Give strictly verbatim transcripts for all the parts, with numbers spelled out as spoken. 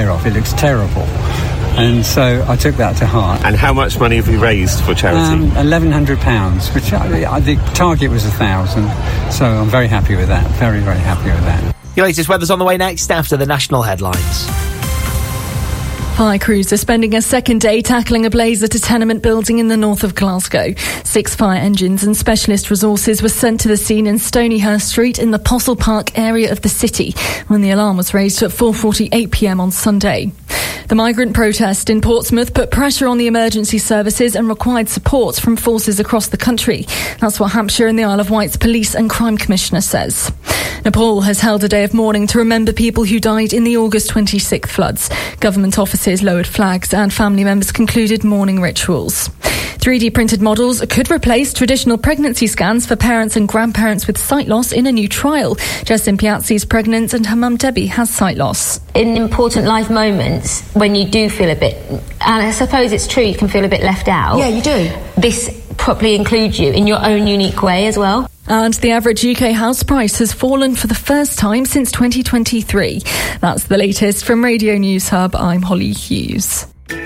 year off. It looks terrible. And so I took that to heart. And how much money have you raised for charity? Um, eleven hundred pounds, which I, the target was one thousand. So I'm very happy with that. Very, very happy with that. Your latest weather's on the way next after the national headlines. Fire crews are spending a second day tackling a blaze at a tenement building in the north of Glasgow. Six fire engines and specialist resources were sent to the scene in Stonyhurst Street in the Postle Park area of the city when the alarm was raised at four forty-eight p.m. on Sunday. The migrant protest in Portsmouth put pressure on the emergency services and required support from forces across the country. That's what Hampshire and the Isle of Wight's Police and Crime Commissioner says. Nepal has held a day of mourning to remember people who died in the August twenty-sixth floods. Government offices lowered flags and family members concluded mourning rituals. three D printed models could replace traditional pregnancy scans for parents and grandparents with sight loss in a new trial. Jessin Piazzi is pregnant and her mum Debbie has sight loss. In important life moments, when you do feel a bit, and I suppose it's true, you can feel a bit left out. Yeah, you do. This properly includes you in your own unique way as well. And the average U K house price has fallen for the first time since twenty twenty-three. That's the latest from Radio News Hub. I'm Holly Hughes.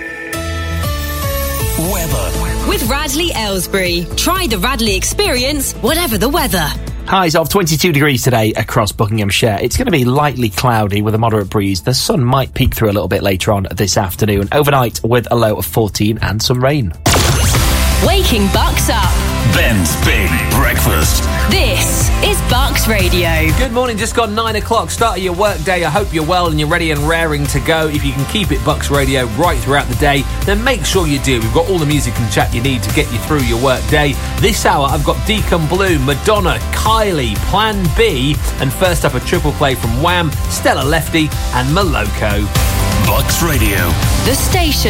Weather. With Radley Aylesbury. Try the Radley experience, whatever the weather. Highs of twenty-two degrees today across Buckinghamshire. It's going to be lightly cloudy with a moderate breeze. The sun might peek through a little bit later on this afternoon. Overnight with a low of fourteen and some rain. Waking Bucks up. Ben's Big Breakfast. This is Bucks Radio. Good morning, just gone nine o'clock, start of your work day. I hope you're well and you're ready and raring to go. If you can keep it Bucks Radio right throughout the day, then make sure you do. We've got all the music and chat you need to get you through your work day. This hour, I've got Deacon Blue, Madonna, Kylie, Plan B, and first up a triple play from Wham, Stella Lefty, and Moloko. Bucks Radio. The station